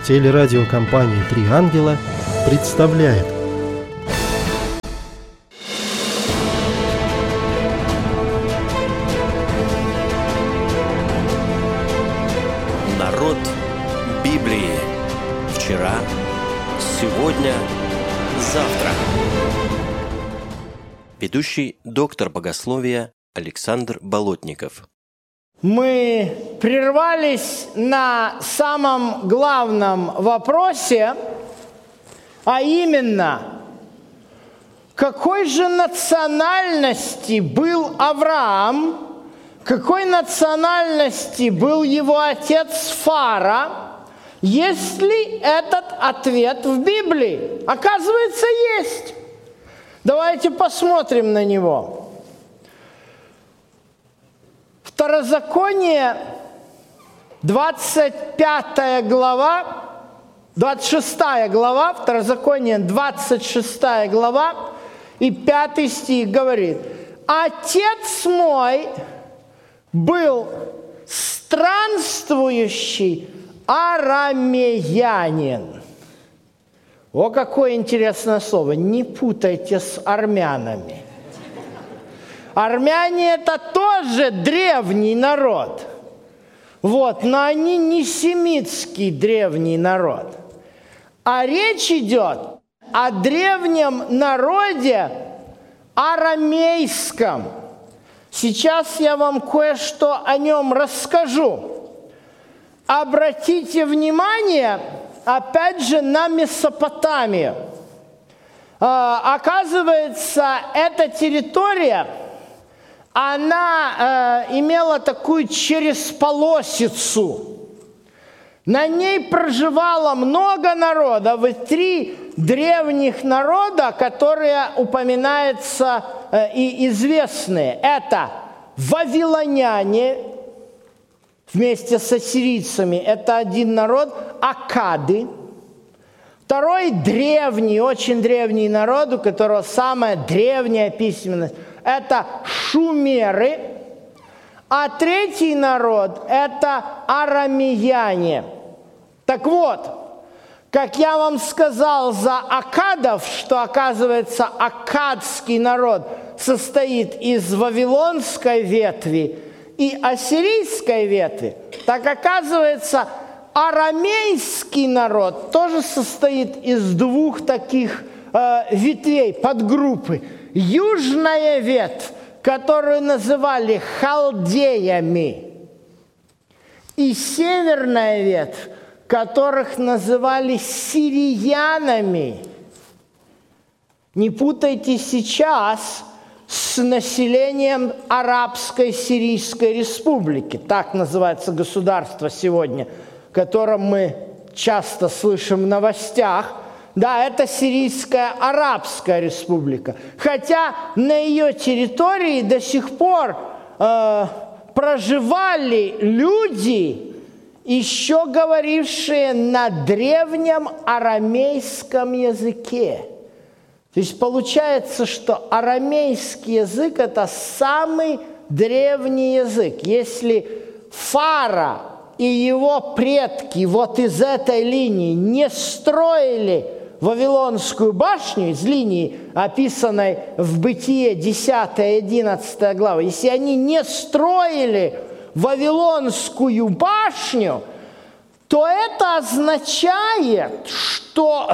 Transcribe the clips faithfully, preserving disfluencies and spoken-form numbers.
Телерадиокомпания «Три ангела» представляет. Народ Библии. Вчера, сегодня, завтра. Ведущий доктор богословия Александр Болотников. Мы прервались на самом главном вопросе, а именно, какой же национальности был Авраам, какой национальности был его отец Фара, есть ли этот ответ в Библии? Оказывается, есть. Давайте посмотрим на него. Второзаконие, двадцать пятая глава, двадцать шестая глава, Второзаконие, двадцать шестая глава, и пятый стих говорит: «Отец мой был странствующий арамеянин». О, какое интересное слово! Не путайте с армянами. Армяне – это тоже древний народ. Вот, но они не семитский древний народ. А речь идет о древнем народе арамейском. Сейчас я вам кое-что о нем расскажу. Обратите внимание, опять же, на Месопотамию. А, оказывается, эта территория, она э, имела такую чересполосицу. На ней проживало много народов, и три древних народа, которые упоминаются э, и известные. Это вавилоняне вместе с ассирийцами, это один народ, аккады. Второй древний, очень древний народ, у которого самая древняя письменность, это шумеры. А третий народ – это арамеяне. Так вот, как я вам сказал за аккадов, что, оказывается, аккадский народ состоит из вавилонской ветви и ассирийской ветви, так оказывается, арамейский народ тоже состоит из двух таких э, ветвей, подгруппы. Южная ветвь, которую называли халдеями, и северная ветвь, которых называли сириянами. Не путайте сейчас с населением Арабской Сирийской Республики. Так называется государство сегодня, о котором мы часто слышим в новостях. Да, это Сирийская Арабская Республика. Хотя на ее территории до сих пор э, проживали люди, еще говорившие на древнем арамейском языке. То есть получается, что арамейский язык – это самый древний язык. Если Фара и его предки вот из этой линии не строили Вавилонскую башню, из линии, описанной в Бытие десятая и одиннадцатая глава, если они не строили Вавилонскую башню, то это означает, что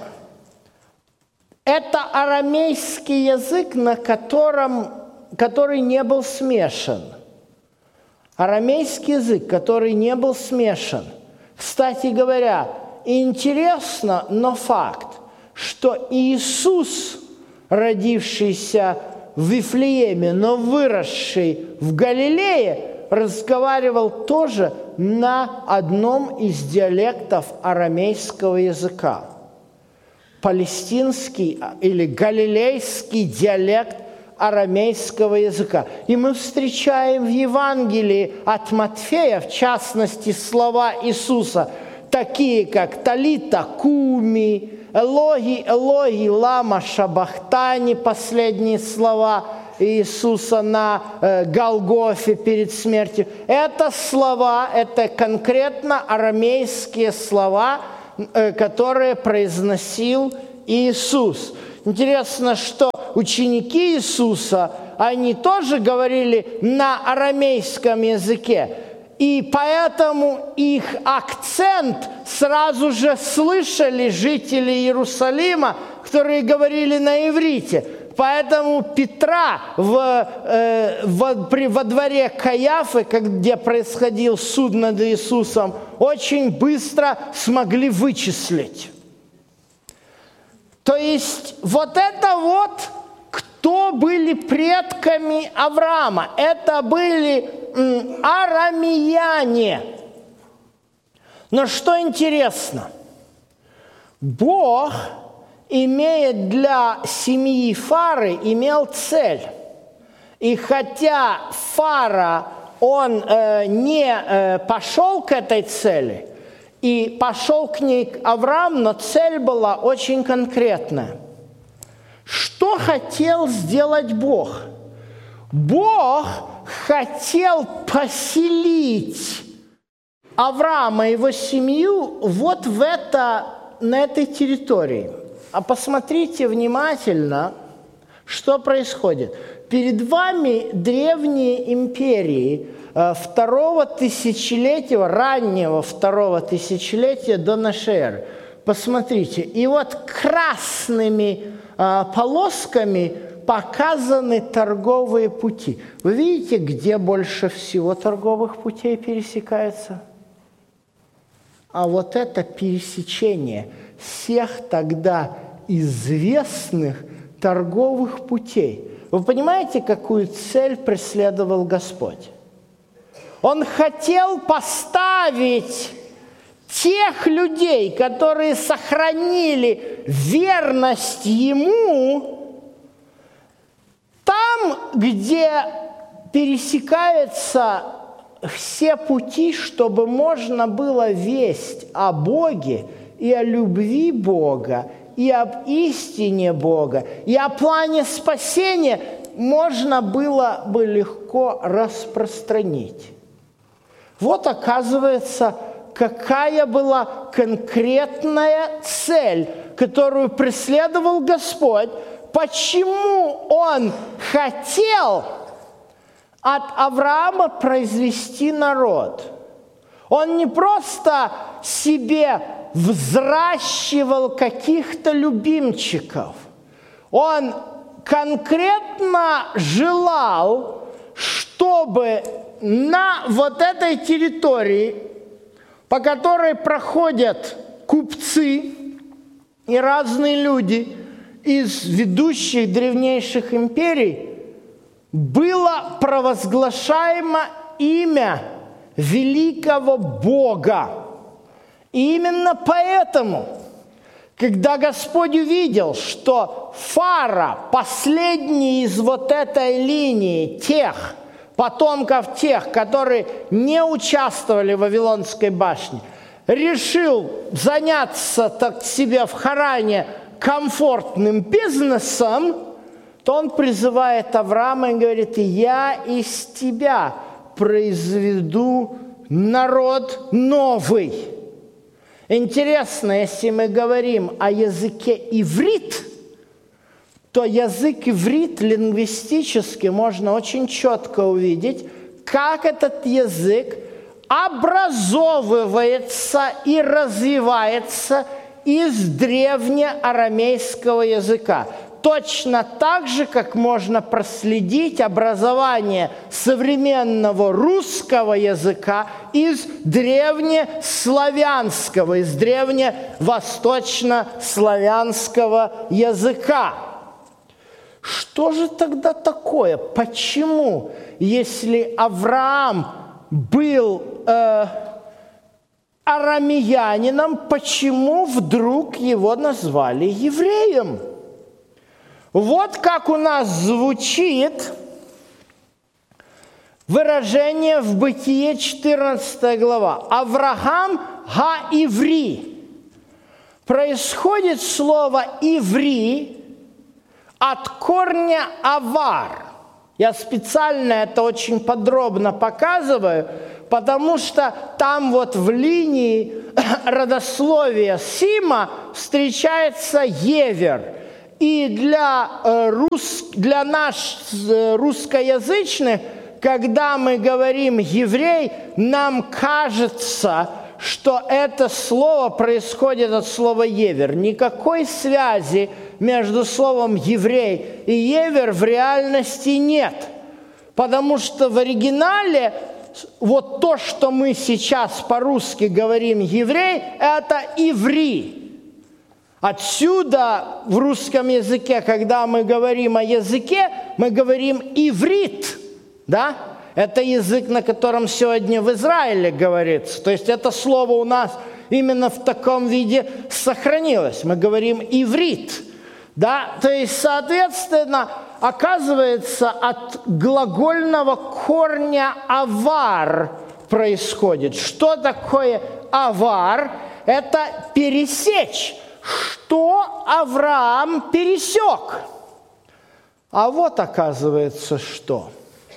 это арамейский язык, на котором, который не был смешан. Арамейский язык, который не был смешан. Кстати говоря, интересно, но факт, что Иисус, родившийся в Вифлееме, но выросший в Галилее, разговаривал тоже на одном из диалектов арамейского языка. Палестинский или галилейский диалект арамейского языка. И мы встречаем в Евангелии от Матфея, в частности, слова Иисуса, такие как «Талита куми», «Элоги, Элоги, лама шабахтани», последние слова Иисуса на э, Голгофе перед смертью. Это слова, это конкретно арамейские слова, которые произносил Иисус. Интересно, что ученики Иисуса, они тоже говорили на арамейском языке, и поэтому их акцент сразу же слышали жители Иерусалима, которые говорили на иврите. Поэтому Петра в, э, во, при, во дворе Каиафы, где происходил суд над Иисусом, очень быстро смогли вычислить. То есть вот это вот, кто были предками Авраама? Это были м, арамеяне. Но что интересно, Бог имеет для семьи Фары, имел цель. И хотя Фара, он э, не э, пошел к этой цели, и пошел к ней Авраам, но цель была очень конкретная. Что хотел сделать Бог? Бог хотел поселить Авраама и его семью вот в это, на этой территории. А посмотрите внимательно, что происходит. Перед вами древние империи второго тысячелетия, раннего второго тысячелетия до нашей эры. Посмотрите, и вот красными а, полосками показаны торговые пути. Вы видите, где больше всего торговых путей пересекается? А вот это пересечение всех тогда известных торговых путей. Вы понимаете, какую цель преследовал Господь? Он хотел поставить тех людей, которые сохранили верность Ему, там, где пересекаются все пути, чтобы можно было весть о Боге и о любви Бога, и об истине Бога, и о плане спасения можно было бы легко распространить. Вот, оказывается, какая была конкретная цель, которую преследовал Господь, почему Он хотел от Авраама произвести народ. Он не просто себе взращивал каких-то любимчиков. Он конкретно желал, чтобы на вот этой территории, по которой проходят купцы и разные люди из ведущих древнейших империй, было провозглашаемо имя великого Бога. И именно поэтому, когда Господь увидел, что Фара, последний из вот этой линии тех, потомков тех, которые не участвовали в Вавилонской башне, решил заняться так себе в Харане комфортным бизнесом, то он призывает Авраама и говорит: «Я из тебя произведу народ новый». Интересно, если мы говорим о языке иврит, то язык иврит лингвистически можно очень четко увидеть, как этот язык образовывается и развивается из древнеарамейского языка. Точно так же, как можно проследить образование современного русского языка из древнеславянского, из древневосточнославянского языка. Что же тогда такое? Почему, если Авраам был э, арамеянином, почему вдруг его назвали евреем? Вот как у нас звучит выражение в Бытие четырнадцатая глава. Авраам га-иври. Происходит слово «иври» от корня «авар». Я специально это очень подробно показываю, потому что там вот в линии родословия Сима встречается Евер. И для, э, рус, для нас, э, русскоязычных, когда мы говорим «еврей», нам кажется, что это слово происходит от слова «евер». Никакой связи между словом «еврей» и «евер» в реальности нет. Потому что в оригинале вот то, что мы сейчас по-русски говорим «еврей», это «иври». Отсюда в русском языке, когда мы говорим о языке, мы говорим «иврит». Да? Это язык, на котором сегодня в Израиле говорится. То есть это слово у нас именно в таком виде сохранилось. Мы говорим «иврит». Да? То есть, соответственно, оказывается, от глагольного корня «авар» происходит. Что такое «авар»? Это «пересечь». Что Авраам пересек? А вот оказывается, что.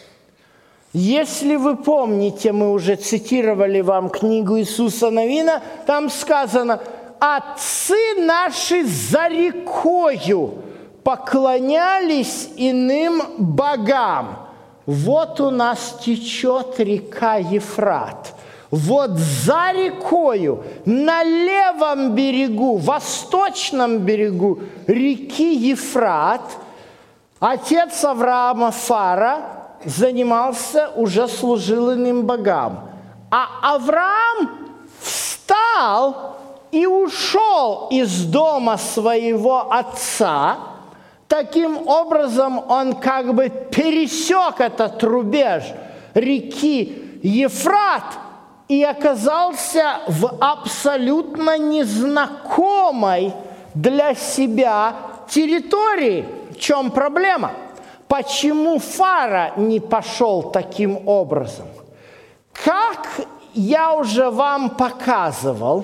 Если вы помните, мы уже цитировали вам книгу Иисуса Навина, там сказано: «Отцы наши за рекою поклонялись иным богам». Вот у нас течет река Ефрат. Вот за рекою, на левом берегу, восточном берегу реки Ефрат, отец Авраама Фара занимался, уже служил иным богам. А Авраам встал и ушел из дома своего отца. Таким образом, он как бы пересек этот рубеж реки Ефрат и оказался в абсолютно незнакомой для себя территории. В чем проблема? Почему Фара не пошел таким образом? Как я уже вам показывал,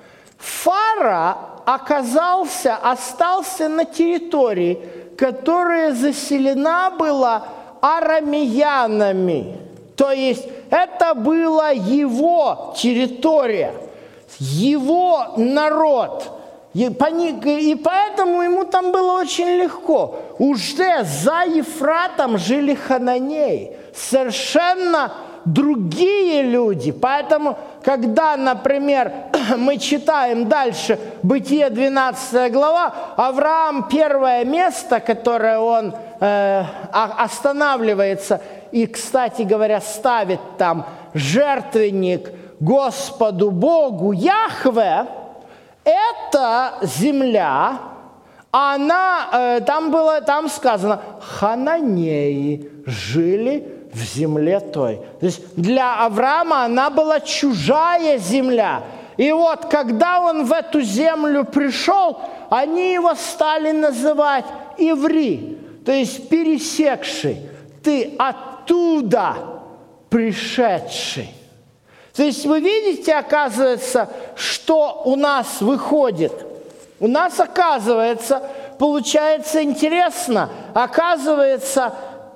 Фара оказался, остался на территории, которая заселена была арамеянами. То есть это была его территория, его народ. И поэтому ему там было очень легко. Уже за Ефратом жили хананеи, совершенно другие люди. Поэтому, когда, например, мы читаем дальше Бытие двенадцатая глава, Авраам первое место, которое он э, останавливается, и, кстати говоря, ставит там жертвенник Господу Богу Яхве, это земля, она, э, там было, там сказано, хананеи жили в земле той. То есть для Авраама она была чужая земля. И вот, когда он в эту землю пришел, они его стали называть иври, то есть пересекший, ты оттуда пришедший. То есть вы видите, оказывается, что у нас выходит. У нас, оказывается, получается интересно, оказывается,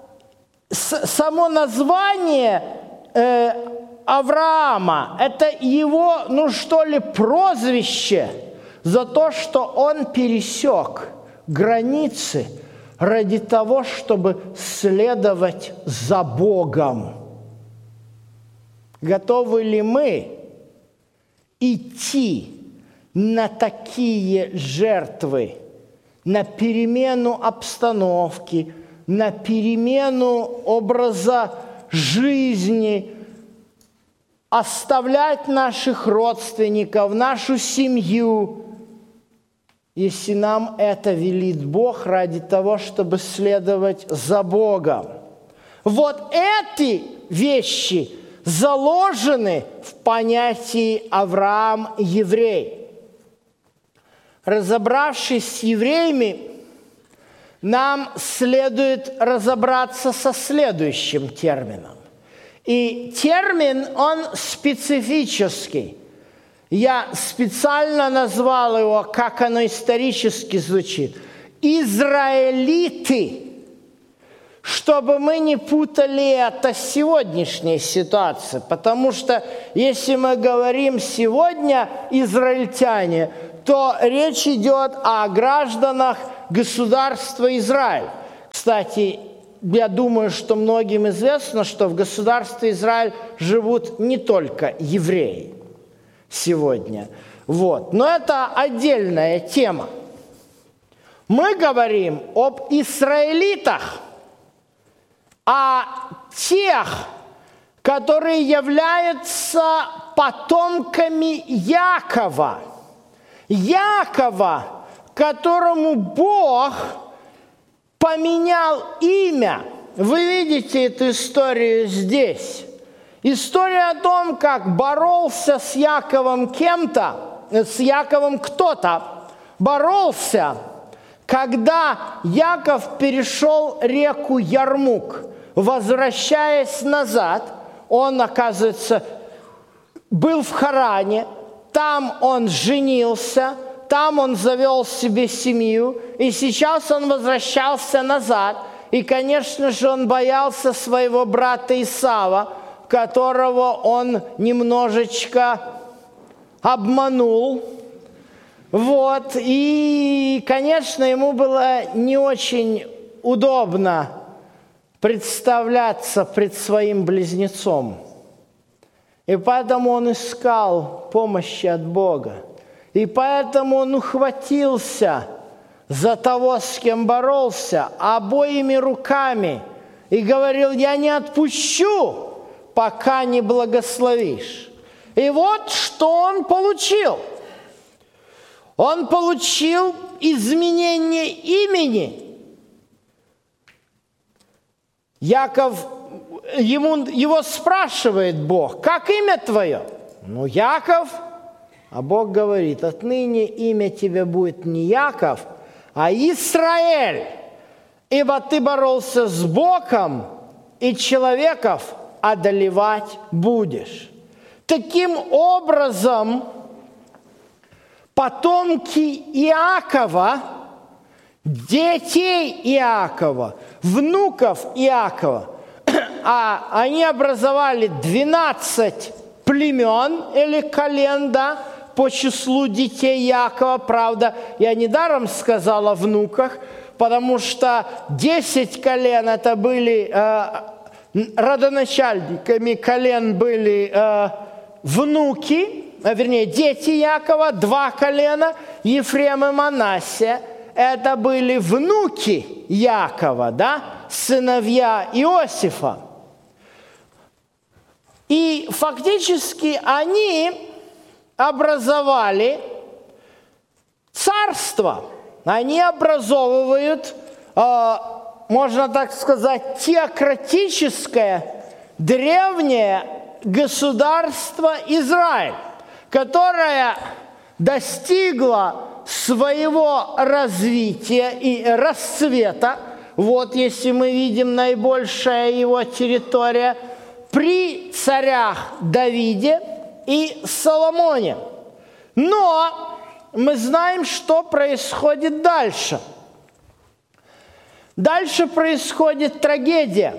само название э, Авраама, это его, ну что ли, прозвище за то, что он пересек границы ради того, чтобы следовать за Богом. Готовы ли мы идти на такие жертвы, на перемену обстановки, на перемену образа жизни, оставлять наших родственников, нашу семью, если нам это велит Бог ради того, чтобы следовать за Богом? Вот эти вещи заложены в понятии Авраам еврей. Разобравшись с евреями, нам следует разобраться со следующим термином. И термин, он специфический. Я специально назвал его, как оно исторически звучит. Израилиты. чтобы мы не путали это с сегодняшней ситуацией. Потому что если мы говорим сегодня израильтяне, то речь идет о гражданах государства Израиль. Кстати, я думаю, что многим известно, что в государстве Израиль живут не только евреи сегодня. Вот. Но это отдельная тема. Мы говорим об израилитах, о тех, которые являются потомками Якова. Якова, которому Бог поменял имя. Вы видите эту историю здесь. История о том, как боролся с Яковом кем-то, с Яковом кто-то, боролся, когда Яков перешел реку Ярмук. Возвращаясь назад, он, оказывается, был в Харане, там он женился, там он завел себе семью, и сейчас он возвращался назад. И, конечно же, он боялся своего брата Исава, которого он немножечко обманул. Вот. И, конечно, ему было не очень удобно представляться пред своим близнецом. И поэтому он искал помощи от Бога. И поэтому он ухватился за того, с кем боролся, обоими руками. И говорил: я не отпущу, пока не благословишь. И вот что он получил. Он получил изменение имени. Яков, ему, его спрашивает Бог: как имя твое? Ну, Яков. А Бог говорит: отныне имя тебе будет не Яков, а Израиль, ибо ты боролся с Богом, и человеков одолевать будешь. Таким образом, потомки Иакова, детей Иакова, внуков Иакова, а они образовали двенадцать племен или колен, да, по числу детей Иакова. Правда, я недаром сказал о внуках, потому что десять колен это были э, родоначальниками колен были э, внуки, а, вернее, дети Иакова, два колена, Ефрем и Манассия. Это были внуки Иакова, да, сыновья Иосифа. И фактически они образовали царство. Они образовывают, э, можно так сказать, теократическое древнее государство Израиль, которое достигло своего развития и расцвета. Вот если мы видим наибольшая его территория при царях Давиде и Соломоне. Но мы знаем, что происходит дальше. Дальше происходит трагедия.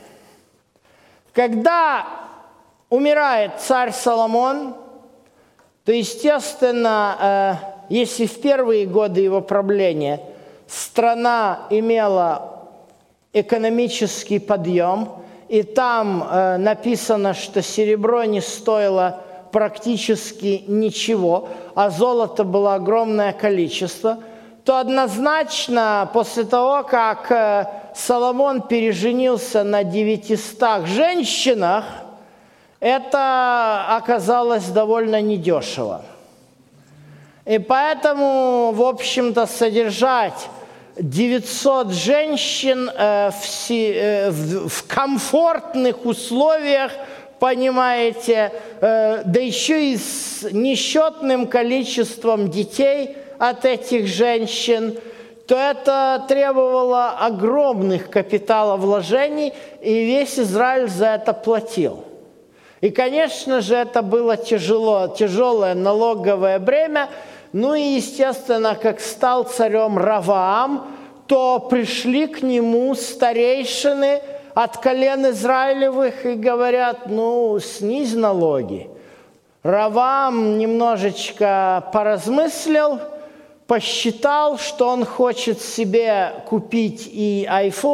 Когда умирает царь Соломон, то, естественно, если в первые годы его правления страна имела экономический подъем, и там э, написано, что серебро не стоило практически ничего, а золота было огромное количество, то однозначно после того, как э, Соломон переженился на девятистах женщинах, это оказалось довольно недешево. И поэтому, в общем-то, содержать девятьсот женщин э, в, э, в, в комфортных условиях, понимаете, э, да еще и с несчетным количеством детей от этих женщин, то это требовало огромных капиталовложений, и весь Израиль за это платил. И, конечно же, это было тяжело, тяжелое налоговое бремя. Ну и, естественно, как стал царем Раваам, то то пришли к нему старейшины от колен Израилевых и говорят: ну, снизь налоги. Равам немножечко поразмыслил, посчитал, что он хочет себе купить и айфон,